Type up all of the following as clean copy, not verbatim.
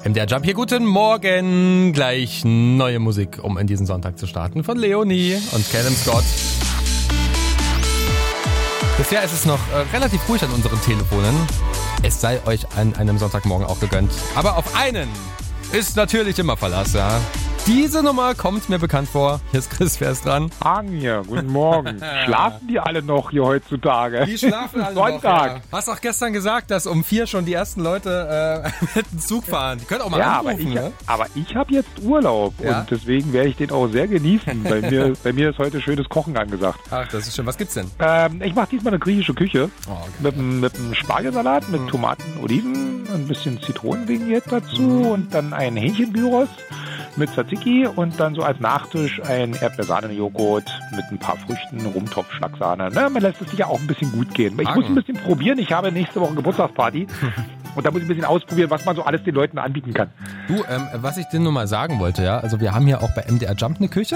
MDR Jump hier, guten Morgen. Gleich neue Musik, um in diesen Sonntag zu starten, von Leonie und Callum Scott. Bisher ist es noch relativ ruhig an unseren Telefonen. Es sei euch an einem Sonntagmorgen auch gegönnt. Aber auf einen ist natürlich immer Verlass, ja. Diese Nummer kommt mir bekannt vor. Hier ist Chris, wer ist dran? Hagen hier, guten Morgen. Schlafen die alle noch hier heutzutage? Die schlafen alle Sonntag. noch, ja. Hast auch gestern gesagt, dass um 4 schon die ersten Leute mit dem Zug fahren. Die können auch mal anrufen, ne? Aber ich habe jetzt Urlaub und deswegen werde ich den auch sehr genießen. Bei mir ist heute schönes Kochen angesagt. Ach, das ist schön. Was gibt's denn? Ich mache diesmal eine griechische Küche Okay. mit einem Spargelsalat, mit Tomaten, Oliven, ein bisschen Zitronenvignette dazu und dann einen Hähnchengyros mit Tzatziki und dann so als Nachtisch ein Erdbeersahne-Joghurt mit ein paar Früchten, Rumtopf, Schlagsahne. Ne, man lässt es sich ja auch ein bisschen gut gehen. Ich muss ein bisschen probieren. Ich habe nächste Woche Geburtstagsparty und da muss ich ein bisschen ausprobieren, was man so alles den Leuten anbieten kann. Du, was ich dir nur mal sagen wollte, ja, also wir haben hier auch bei MDR Jump eine Küche.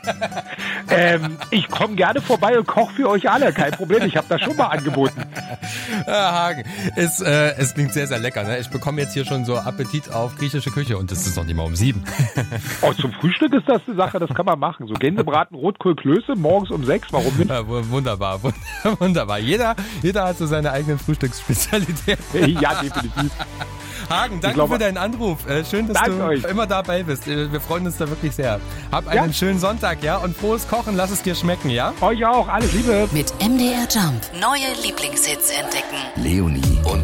Ich komme gerne vorbei und koche für euch alle. Kein Problem, ich habe das schon mal angeboten. Hagen, es klingt sehr, sehr lecker. Ne? Ich bekomme jetzt hier schon so Appetit auf griechische Küche und das ist noch nicht mal um 7. Oh, zum Frühstück ist das eine Sache, das kann man machen. So Gänsebraten, Rotkohl, Klöße, morgens um 6, warum nicht? Ja, wunderbar, wunderbar. Jeder hat so seine eigenen Frühstücksspezialitäten. Ja, definitiv. Hagen, danke für deinen Anruf. Schön, dass du immer dabei bist. Wir freuen uns da wirklich sehr. Hab einen schönen Sonntag, ja? Und frohes Kochen, lass es dir schmecken, ja? Euch auch, alles Liebe. Mit MDR Jump neue Lieblingshits entdecken. Leonie und